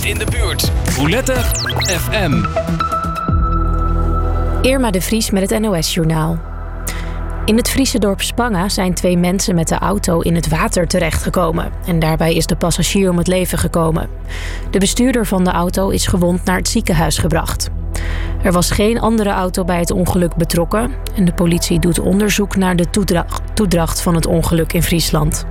in de buurt. Roulette FM. Irma de Vries met het NOS-journaal. In het Friese dorp Spanga zijn 2 mensen met de auto in het water terechtgekomen. En daarbij is de passagier om het leven gekomen. De bestuurder van de auto is gewond naar het ziekenhuis gebracht. Er was geen andere auto bij het ongeluk betrokken. En de politie doet onderzoek naar de toedracht van het ongeluk in Friesland.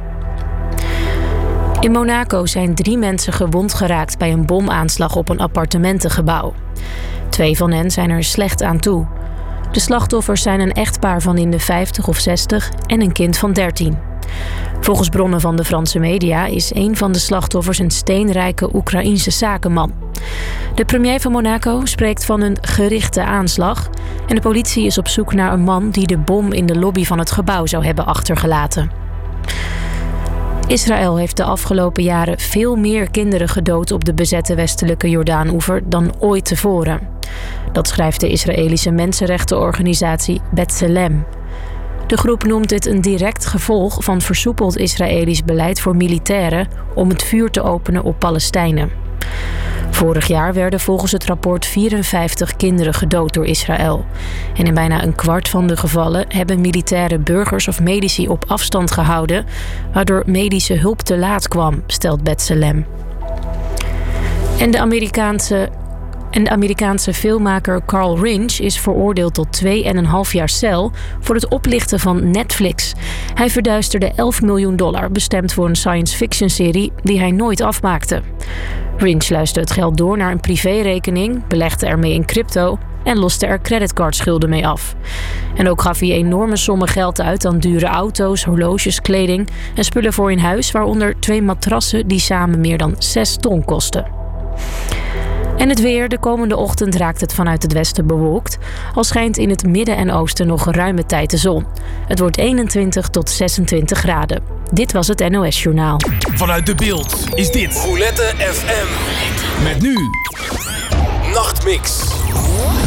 In Monaco zijn 3 mensen gewond geraakt bij een bomaanslag op een appartementengebouw. 2 van hen zijn er slecht aan toe. De slachtoffers zijn een echtpaar van in de 50 of 60 en een kind van 13. Volgens bronnen van de Franse media is een van de slachtoffers een steenrijke Oekraïense zakenman. De premier van Monaco spreekt van een gerichte aanslag en de politie is op zoek naar een man die de bom in de lobby van het gebouw zou hebben achtergelaten. Israël heeft de afgelopen jaren veel meer kinderen gedood op de bezette westelijke Jordaan-oever dan ooit tevoren. Dat schrijft de Israëlische mensenrechtenorganisatie B'Tselem. De groep noemt dit een direct gevolg van versoepeld Israëlisch beleid voor militairen om het vuur te openen op Palestijnen. Vorig jaar werden volgens het rapport 54 kinderen gedood door Israël. En in bijna een kwart van de gevallen hebben militairen burgers of medici op afstand gehouden, waardoor medische hulp te laat kwam, stelt B'Tselem. En de Amerikaanse filmmaker Carl Rinch is veroordeeld tot 2,5 jaar cel voor het oplichten van Netflix. Hij verduisterde $11 miljoen bestemd voor een science-fiction-serie die hij nooit afmaakte. Rinch luisterde het geld door naar een privérekening, belegde ermee in crypto en loste er creditcardschulden mee af. En ook gaf hij enorme sommen geld uit aan dure auto's, horloges, kleding en spullen voor in huis, waaronder 2 matrassen die samen meer dan 6 ton kosten. En het weer. De komende ochtend raakt het vanuit het westen bewolkt. Al schijnt in het midden en oosten nog geruime tijd de zon. Het wordt 21 tot 26 graden. Dit was het NOS Journaal. Vanuit de Beeld is dit Roulette FM. Met nu Nachtmix.